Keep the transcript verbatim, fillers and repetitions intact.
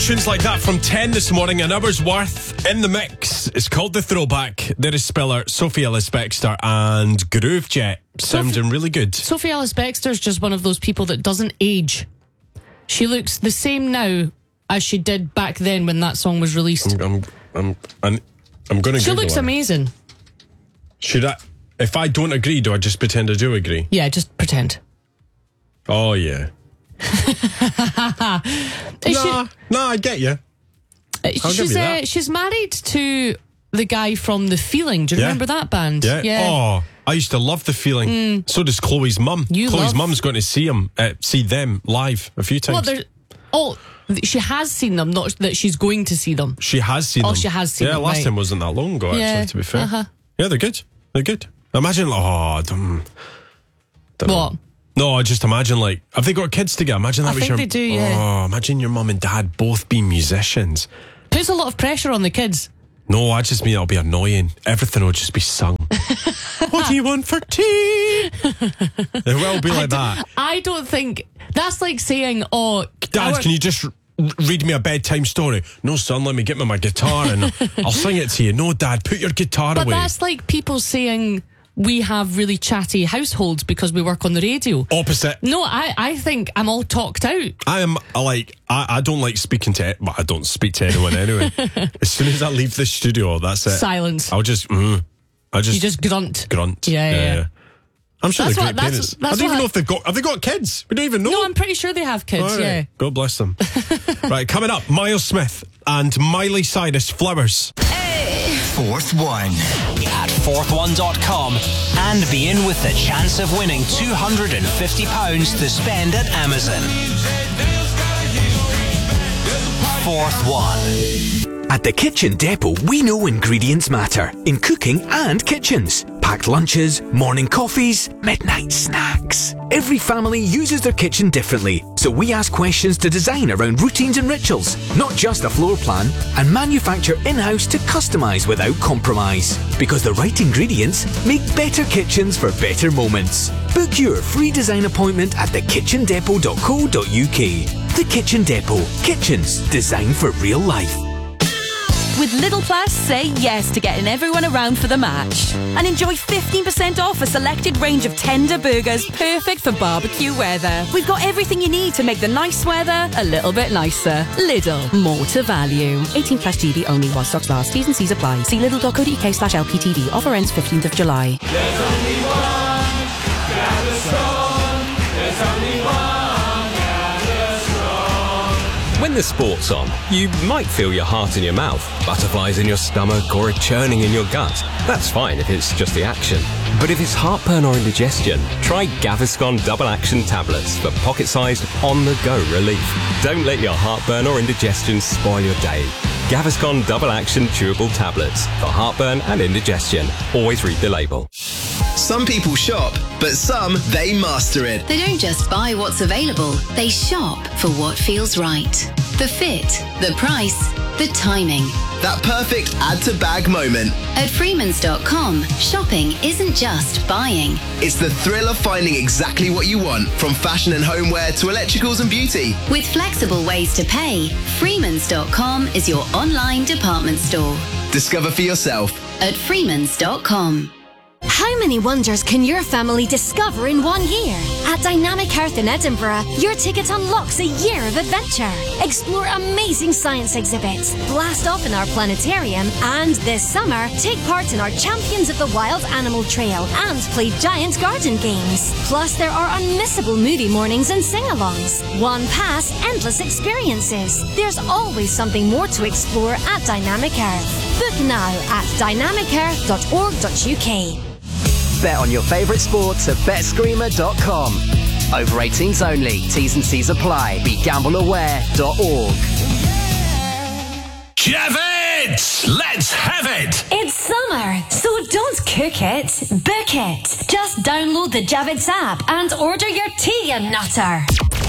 Tunes like that from ten this morning, an hour's worth in the mix. It's called The Throwback. There is Spiller, Sophie Ellis-Bextor and Groovejet. Sounding Sophie, really good. Sophie Ellis-Bextor is just one of those people that doesn't age. She looks the same now as she did back then when that song was released. I'm, I'm, I'm, I'm, I'm going to She Google looks her. amazing. Should I? If I don't agree, do I just pretend I do agree? Yeah, just pretend. Oh, yeah. Is Nah, nah, I get you. she, I'll give she's, you uh, that. she's married to the guy from The Feeling. Do you Yeah. remember that band? Yeah. Oh, I used to love The Feeling. So does Chloe's mum. You Chloe's love- mum's going to see him, uh, see them live a few Well, times. there's, oh, she has seen them, not that she's going to see them. She has seen Oh, them. she has seen yeah, them, last right. time wasn't that long ago, actually, Yeah, to be fair. uh-huh. Yeah, they're good. They're good. Imagine, like, oh, I don't, don't know. What? No, I just imagine, like, have they got kids together? Imagine that I was think your. they do, yeah. Oh, imagine your mum and dad both being musicians. Puts a lot of pressure on the kids. No, I just mean it'll be annoying. Everything will just be sung. What do you want for tea? It will be like that. I don't think that's like saying, "Oh, Dad, our- can you just r- read me a bedtime story? No, son, let me get me my guitar and I'll sing it to you. No, Dad, put your guitar But away. that's like people saying we have really chatty households because we work on the radio. Opposite. No, I, I think I'm all talked out. I am uh, like I, I don't like speaking to but I don't speak to anyone anyway. As soon as I leave the studio, that's it. Silence. I'll just mm, I just You just grunt. grunt. Yeah, yeah, yeah. I'm sure That's they're what- great that's- parents. that's I don't even what know I- if they've got have they got kids? We don't even know. No, I'm pretty sure they have kids. All right. Yeah. God bless them. Right, coming up, Miles Smith and Miley Cyrus, Flowers. Fourth one. At fourth one dot com and be in with the chance of winning two hundred fifty pounds to spend at Amazon. Fourth one. At the Kitchen Depot, we know ingredients matter in cooking and kitchens. Packed lunches, morning coffees, midnight snacks. Every family uses their kitchen differently, so we ask questions to design around routines and rituals, not just a floor plan, and manufacture in-house to customise without compromise. Because the right ingredients make better kitchens for better moments. Book your free design appointment at the kitchen depot dot co dot uk. The Kitchen Depot. Kitchens designed for real life. With Lidl Plus, say yes to getting everyone around for the match. And enjoy fifteen percent off a selected range of tender burgers perfect for barbecue weather. We've got everything you need to make the nice weather a little bit nicer. Lidl, more to value. eighteen plus G B only while stocks last. T's and C's apply. See lidl dot co dot uk slash L P T V. Offer ends fifteenth of July. When the sport's on, you might feel your heart in your mouth, butterflies in your stomach, or a churning in your gut. That's fine if it's just the action. But if it's heartburn or indigestion, try Gaviscon Double Action Tablets for pocket-sized, on-the-go relief. Don't let your heartburn or indigestion spoil your day. Gaviscon Double Action Chewable Tablets for heartburn and indigestion. Always read the label. Some people shop, but some, they master it. They don't just buy what's available, they shop for what feels right. The fit, the price, the timing. That perfect add-to-bag moment. At Freemans dot com, shopping isn't just buying. It's the thrill of finding exactly what you want, from fashion and homeware to electricals and beauty. With flexible ways to pay, Freemans dot com is your online department store. Discover for yourself. At Freemans dot com. How many wonders can your family discover in one year? At Dynamic Earth in Edinburgh, your ticket unlocks a year of adventure. Explore amazing science exhibits, blast off in our planetarium, and this summer, take part in our Champions of the Wild Animal Trail and play giant garden games. Plus, there are unmissable movie mornings and sing-alongs. One pass, endless experiences. There's always something more to explore at Dynamic Earth. Book now at dynamic earth dot org dot uk. Bet on your favourite sports at bet screamer dot com. Over eighteens only. T's and C's apply. Be gamble aware dot org. Javed! Let's have it! It's summer, so don't cook it, book it. Just download the Javits app and order your tea, you nutter.